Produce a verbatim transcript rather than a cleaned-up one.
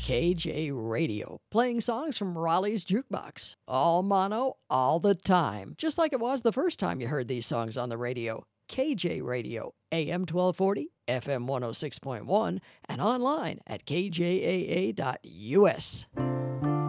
K J Radio, playing songs from Raleigh's Jukebox. All mono, all the time. Just like it was the first time you heard these songs on the radio. K J Radio, A M twelve forty, F M one oh six point one, and online at k j a a dot u s.